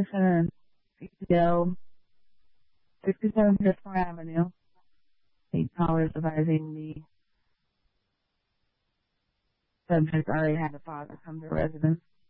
660 67 Pittsmore Avenue. 8 callers advising the subject already had a father come to residence.